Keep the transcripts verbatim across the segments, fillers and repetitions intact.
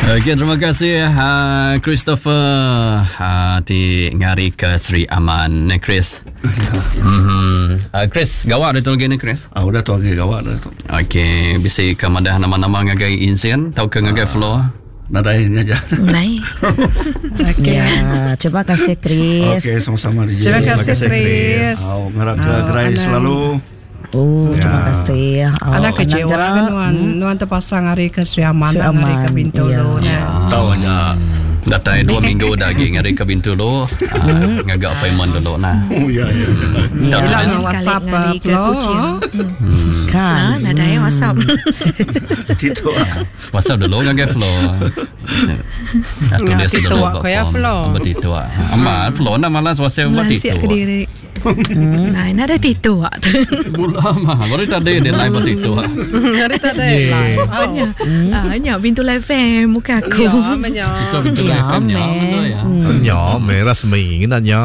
Okey, terima kasih uh, Christopher uh, di Ngari ke Sri Aman ni Chris. mm-hmm. uh, Chris, gawat dah tu lagi ni Chris? Ah, udah tu lagi gawat dah tu. Okey, bisa ke madah nama-nama ngagai insien, tahu ke ngagai floor? Nadai aja. Naik. Okey. Ya, terima kasih Chris. Okey, sama-sama D J. Terima kasih Chris. Oh, ngerak ke Oh, gerai anak. selalu. Oh, Ya. terima kasih. Oh, Anak kecewa jarak. kan nuan nuan terpasang hari ke Sri Aman Sri dan hari ke Aman, Bintulu iya. ya. Tahu aja. Datai dua minggu dah lagi ngari ke Bintulu, uh, ngagak appointment dulu nah. Oh ya ya. Ya. Bila Sekali nak WhatsApp ngari ke flow. Kuching. Hmm. Kan. Ah, nak ada WhatsApp. Itu ah. WhatsApp dulu ngagak floor. Atau Ngak dia titu sudah wak kaya floor. Begitu ah. Amat floor nak malas WhatsApp Lah, begitu. siap ke diri. Nah, ini ada titu wak tu. Mula mah baru tadi dia live begitu ah. Hari tak ada live. Hanya, ah, hanya Bintu Live F M muka aku. Ya, banyak. Itu Bintu Ya, F M nya meh. betul ya. Nhỏ mẹ rasmi kita nhỏ.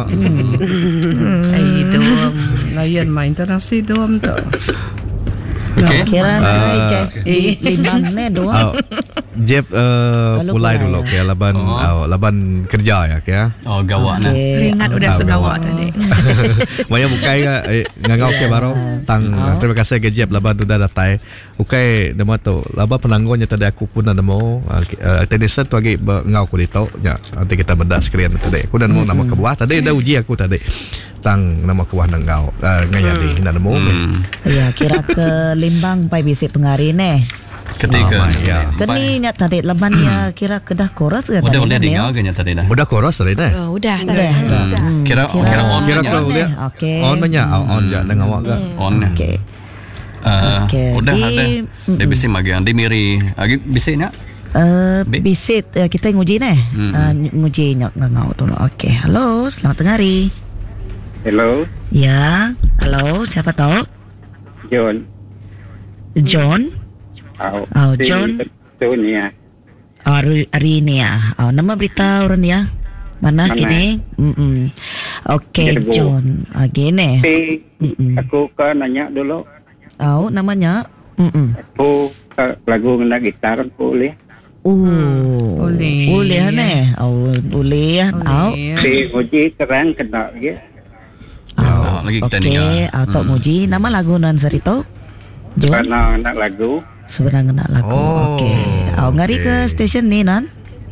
Ay, itu layan main internasi dom tu. Okey. Kira nak Ah. Jeff di Limbang ni dua. Oh, Jeff uh, Lalu pulai pulai dulu ya. kayak laban Oh. oh, laban kerja ya kayak. Oh gawat nah. Ringat udah Ah, segawak tadi. Maya bukai ka eh, ngangau ke baro tang terima kasih ke Jeff laban tu dah datai. Bukai nama tu laban penanggonya tadi aku pun ada mau uh, tenisa tu lagi ngau aku dito nya nanti kita bedah sekalian tadi. Aku dah mau nama kebuah tadi dah uji aku tadi. Tang nama kuah nangau uh, ngayadi nak mau. Hmm. Ya, kira ke Limbang pai bisik pengari ni. Ketika Oh, ya. Keni nya tadi leban ya kira kedah koras ke Udah boleh ni, dengar ke nya tadi dah. Udah koros tadi dah. Oh, udah tak Udah. ada. Hmm. Kira kira on Kira nya. kau dia Okey. on banyak on je dengan awak ke. On nya. Okey. Uh, Okey, udah di- ada. mm-mm. Dia bising magang di miri. Agi bisingnya. Uh, Bi- bisit uh, kita nguji ni. Mm-mm. Uh, nguji nyok ngau tu. Okey. Halo, selamat tengah hari. Hello, Ya, halo, siapa tahu? John. John. Oh, Oh, John. Sonia. Oh, Ri- Rinia. Oh, nama beritahu Rinia. Mana, Mana? kini? Mm-mm. Okey, Jergo. John. Ah, gini. Tapi Mm-mm. aku kan nanya dulu, Oh, namanya? Mm-mm. aku uh, lagu kena gitar aku boleh. Oh, Boleh. Boleh ni. Oh, boleh. Oh, Si Muji terang kena je. Oh, lagi kita dengar. okey. Oh, Tok Muji. Nama lagu Nan Sarito? John? Karena nak lagu, Sebenarnya nak lagu. Oh, Okey. Oh, ngari ke okey. stesen ni, Nan?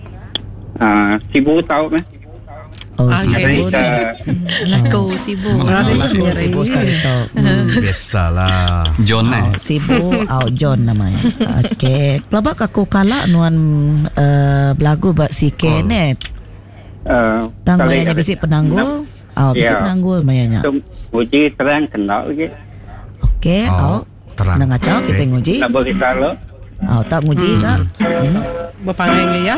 uh, Sibu tahu meh? Oh, Ah, si okey. Ibu ni. Laku sibuk. Mana Oh, si Ibu Sarito. Hmm. Biasalah. John Oh, eh. Sibu oh, John namanya. Okey. Pelabak aku kalah nuan uh, belagu bak si K ni. Uh, Tang kali mayanya ada- bisik penanggul. Oh, bisik Ya. penanggul mayanya. Tu Muji terang kena je. Okey. Oh, terang. nak ngacau kita Okey. nguji. Nak bagi kalau. Oh, tak nguji tak? Hmm. Berpanggil dia